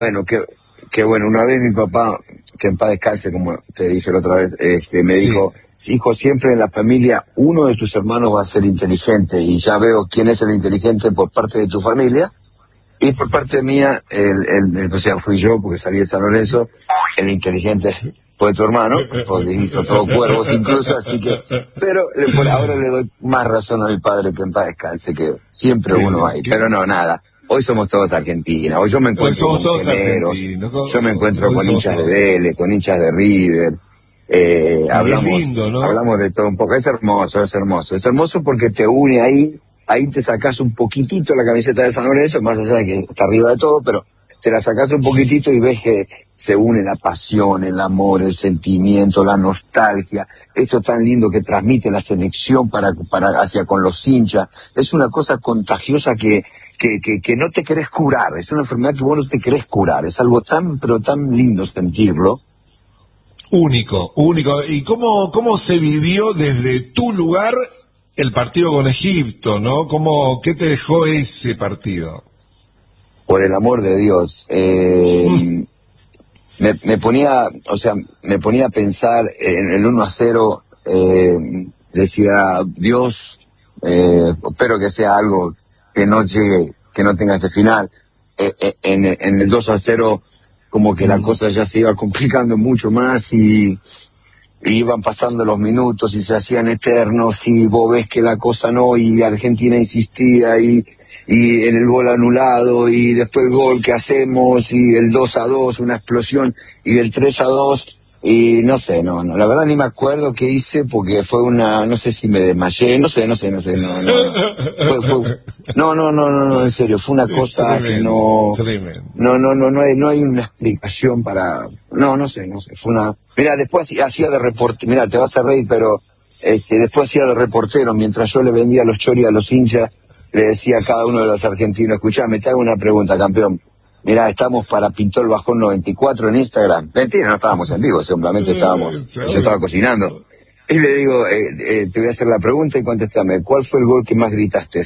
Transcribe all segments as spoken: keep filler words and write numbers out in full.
Bueno, que, que bueno, una vez mi papá, que en paz descanse, como te dije la otra vez, este, me Sí. dijo, hijo, siempre en la familia uno de tus hermanos va a ser inteligente, y ya veo quién es el inteligente por parte de tu familia, y por parte mía, el, el, el- o sea, fui yo, porque salí de San Lorenzo, el inteligente fue tu hermano, porque hizo todo cuervos incluso, así que, pero le- por ahora le doy más razón a mi padre, que en paz descanse, que siempre Qué uno bien, hay, qué- pero no, nada. Hoy somos todos Argentina, hoy yo me Hoy encuentro somos con todos gemeros, argentinos. yo me encuentro Hoy con somos hinchas de todos. Vélez, con hinchas de River, eh, Y es hablamos, lindo, ¿no? hablamos de todo un poco, es hermoso, es hermoso, es hermoso porque te une ahí, ahí te sacás un poquitito la camiseta de San Lorenzo, más allá de que está arriba de todo, pero te la sacás un poquitito y ves que se une la pasión, el amor, el sentimiento, la nostalgia, esto tan lindo que transmite la selección para, para hacia con los hinchas, es una cosa contagiosa que, que, que, que no te querés curar, es una enfermedad que vos no te querés curar, es algo tan, pero tan lindo sentirlo. Único, único. ¿Y cómo, cómo se vivió desde tu lugar el partido con Egipto, no? ¿Cómo, qué te dejó ese partido? Por el amor de Dios, eh, Mm. me, me ponía, o sea, me ponía a pensar en el uno a cero, eh, decía, Dios, eh, espero que sea algo que no llegue, que no tenga este final. Eh, eh, en, en el dos a cero, como que la Mm. cosa ya se iba complicando mucho más y, y iban pasando los minutos y se hacían eternos y vos ves que la cosa no, y Argentina insistía y, y en el gol anulado y después el gol que hacemos y el dos a dos, una explosión, y el tres a dos, y no sé, no, no, la verdad ni me acuerdo qué hice porque fue una, no sé si me desmayé, no sé, no sé, no sé, no, no, no. Fue, fue, no, no, no, no, no, en serio, fue una Es cosa que tremendo, no, tremendo. no, no, no, no hay, no hay una explicación para, no, no sé, no sé, fue una, mira, después hacía hacía de reportero, mira, te vas a reír, pero, este, después hacía de reportero, mientras yo le vendía los choris a los hinchas, le decía a cada uno de los argentinos, escuchame, te hago una pregunta, campeón, mira, estamos para Pintó el Bajón noventa y cuatro en Instagram, mentira, no estábamos en vivo, simplemente estábamos, yo estaba cocinando, y le digo, eh, eh, te voy a hacer la pregunta y contéstame, ¿cuál fue el gol que más gritaste?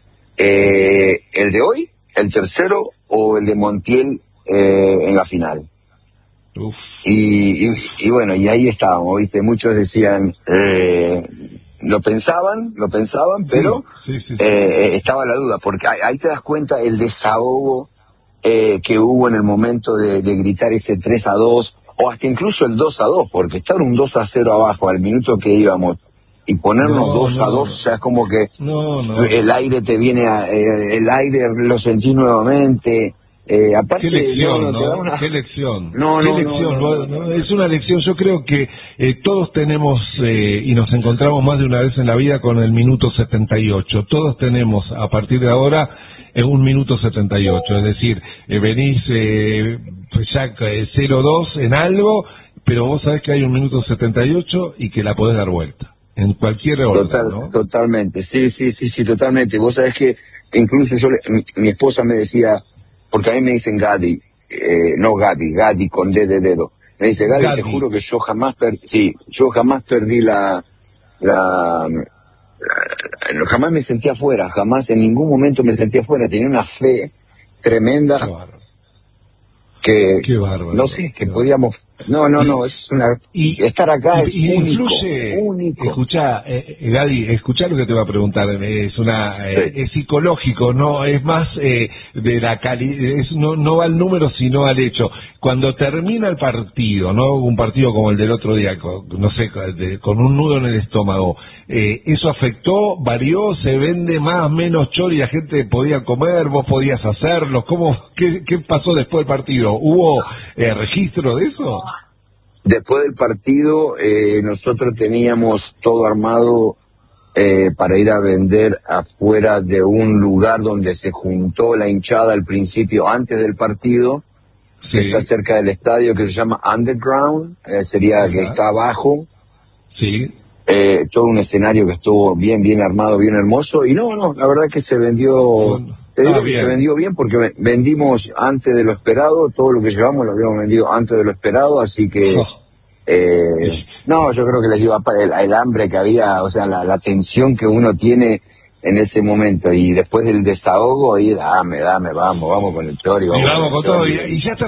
Eh, ¿el de hoy, el tercero o el de Montiel eh, en la final? Uf. Y, y, y bueno, y ahí estábamos, ¿viste? Muchos decían, eh, lo pensaban, lo pensaban, pero Sí, sí, sí, sí, eh, sí, sí. estaba la duda, porque ahí, ahí te das cuenta el desahogo eh, que hubo en el momento de, de gritar ese tres a dos, o hasta incluso el dos a dos, porque estar un dos a cero abajo al minuto que íbamos, y ponernos No, dos a no, dos, ya es como que no, no, el no. aire te viene, a, eh, el aire lo sentís nuevamente, eh, aparte, Qué lección, no, no, te da ¿no? una... Qué lección. No, Qué no, no, lección. no, lo- no, ¿no? Es una lección. Yo creo que eh, todos tenemos eh, y nos encontramos más de una vez en la vida con el minuto setenta y ocho. Todos tenemos a partir de ahora eh, un minuto setenta y ocho. Es decir, eh, venís eh, pues ya eh, cero dos en algo, pero vos sabés que hay un minuto setenta y ocho y que la podés dar vuelta. En cualquier orden, Total, ¿no? totalmente, sí, sí, sí, sí, totalmente. Vos sabés que incluso yo, le- mi, mi esposa me decía, porque a mí me dicen Gadi, eh, no Gadi, Gadi con D de dedo. Me dice, Gadi, Gadi. te juro que yo jamás perdí, sí, yo jamás perdí la, la, la- jamás me sentía afuera, jamás en ningún momento me sentía afuera, tenía una fe tremenda Qué bárbaro. que, Qué bárbaro. no sé, que Qué bárbaro. podíamos, no, no, Y, no, es una, y, estar acá es y, y único, influye, único. escuchá, eh, eh, Gadi, escuchá lo que te voy a preguntar, es una, eh, Sí. es psicológico, no, es más eh, de la calidad, no, no va al número sino al hecho. Cuando termina el partido, no un partido como el del otro día, con, no sé, de- con un nudo en el estómago, eh, ¿eso afectó, varió, se vende más, menos chori, la gente podía comer, vos podías hacerlos? ¿Cómo, qué, qué pasó después del partido? ¿Hubo eh, registro de eso? Después del partido, eh, nosotros teníamos todo armado eh, para ir a vender afuera de un lugar donde se juntó la hinchada al principio, antes del partido, que está cerca del estadio, que se llama Underground, eh, sería Ajá. que está abajo, Sí. eh, todo un escenario que estuvo bien, bien armado, bien hermoso, y no, no, la verdad que se vendió, te digo Ah, que se bien. vendió bien porque ve- vendimos antes de lo esperado, todo lo que llevamos lo habíamos vendido antes de lo esperado, así que, Jo. eh, no, yo creo que les iba para el, el hambre que había, o sea, la, la tensión que uno tiene en ese momento, y después del desahogo, ahí dame, dame, vamos, vamos con el Chori. Y vamos con todo, y, y ya está